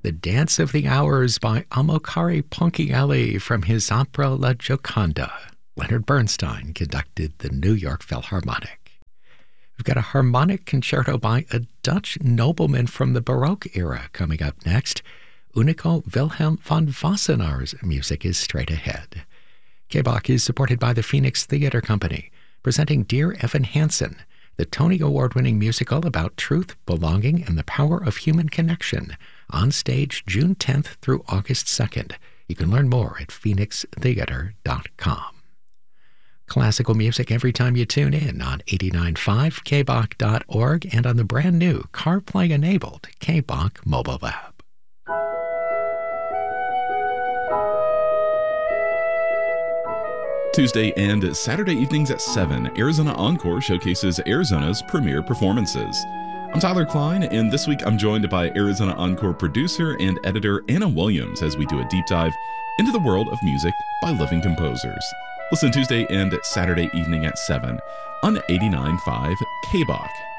The Dance of the Hours by Amilcare Ponchielli from his opera La Gioconda. Leonard Bernstein conducted the New York Philharmonic. We've got a harmonic concerto by a Dutch nobleman from the Baroque era coming up next. Unico Wilhelm van Wassenaar's music is straight ahead. K-Bach is supported by the Phoenix Theater Company, presenting Dear Evan Hansen, the Tony Award-winning musical about truth, belonging, and the power of human connection, on stage June 10th through August 2nd. You can learn more at phoenixtheater.com. Classical music every time you tune in on 89.5 kbach.org and on the brand new CarPlay-enabled K-Bach mobile app. Tuesday and Saturday evenings at 7, Arizona Encore showcases Arizona's premier performances. I'm Tyler Klein, and this week I'm joined by Arizona Encore producer and editor Anna Williams as we do a deep dive into the world of music by living composers. Listen Tuesday and Saturday evening at 7 on 89.5 K-Bach.